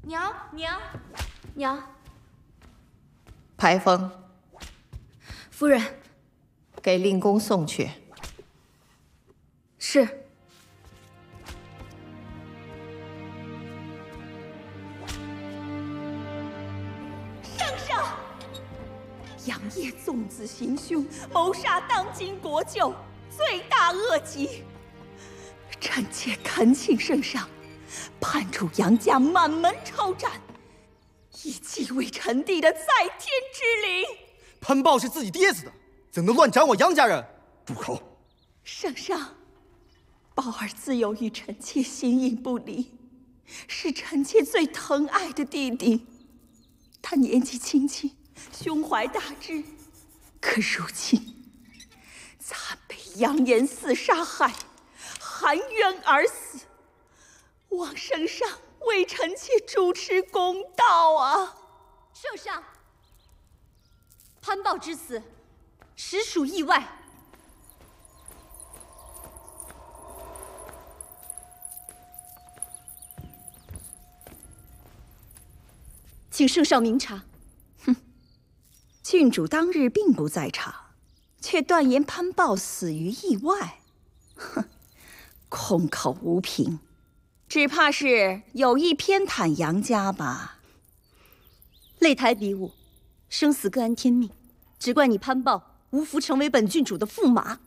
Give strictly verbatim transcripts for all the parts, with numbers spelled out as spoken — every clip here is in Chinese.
娘娘娘， 排风， 夫人， 给令公送去。 是。 圣上，杨业纵子行凶，谋杀当今国舅，罪大恶极。臣妾恳请圣上判处杨家满门抄斩，以继位臣弟的在天之灵。 潘豹是自己爹死的，怎能乱斩我杨家人？ 住口！ 圣上，豹儿自幼与臣妾形影不离，是臣妾最疼爱的弟弟。他年纪轻轻，胸怀大志，可如今惨被杨延嗣杀害，含冤而死。望圣上为臣妾主持公道啊！ 圣上，潘豹之死实属意外。请圣上明察。 哼，郡主当日并不在场，却断言潘豹死于意外。哼，空口无凭，只怕是有意偏袒杨家吧。 擂台比武，生死各安天命，只怪你潘豹无福成为本郡主的驸马。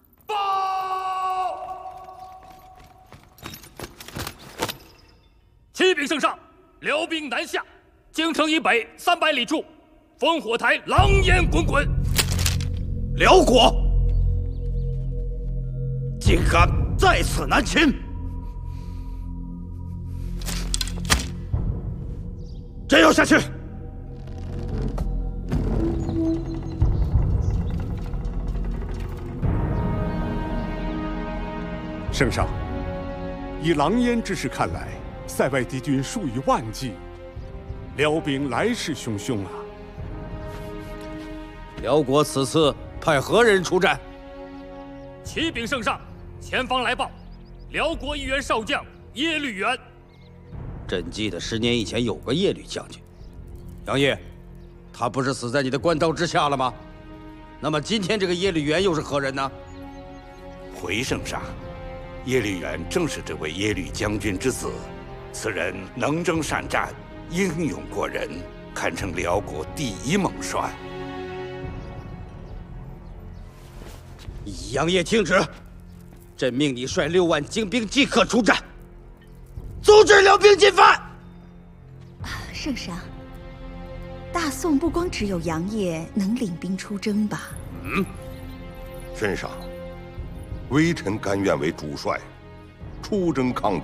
启禀圣上，辽兵南下，京城以北三百里处，烽火台狼烟滚滚。 辽国竟敢在此南侵！真要下去！ 圣上，以狼烟之势看来，塞外敌军数以万计，辽兵来势汹汹啊！ 辽国此次派何人出战？ 启禀圣上，前方来报，辽国一员少将耶律元。 朕记得十年以前有个耶律将军，杨业，他不是死在你的关刀之下了吗？那么今天这个耶律元又是何人呢？ 回圣上，耶律元正是这位耶律将军之子，此人能征善战，英勇过人，堪称辽国第一猛帅。 杨业，听旨，朕命你率六万精兵即刻出战，阻止辽兵进犯。 圣上，大宋不光只有杨业能领兵出征吧？ 嗯， 圣上，微臣甘愿为主帅，出征抗